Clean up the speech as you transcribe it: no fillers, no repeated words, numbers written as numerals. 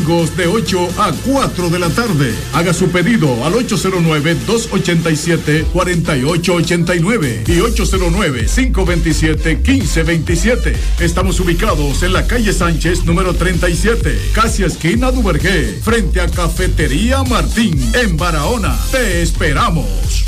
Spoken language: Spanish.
domingos de 8 a 4 de la tarde. Haga su pedido al 809-287-4889 y 809-527-1527. Estamos ubicados en la calle Sánchez, número 37, casi esquina Duvergé, frente a Cafetería Martín, en Barahona. Te esperamos.